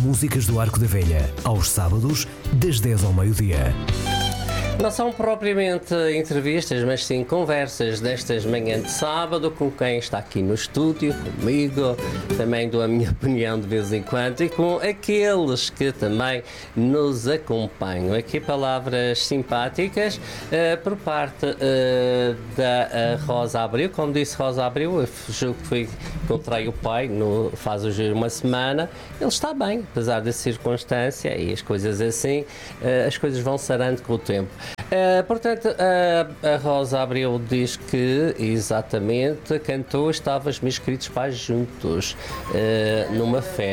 músicas do Arco da Velha, aos sábados, das 10 ao meio-dia. Não são propriamente entrevistas, mas sim conversas destas manhãs de sábado com quem está aqui no estúdio, comigo, também dou a minha opinião de vez em quando e com aqueles que também nos acompanham. Aqui palavras simpáticas por parte da Rosa Abreu. Como disse Rosa Abreu, eu julgo que encontrei o pai faz hoje uma semana. Ele está bem, apesar da circunstância e as coisas assim, as coisas vão sarando com o tempo. Portanto, a Rosa Abreu diz que exatamente cantou Estavas Meus Queridos Pais Juntos numa festa.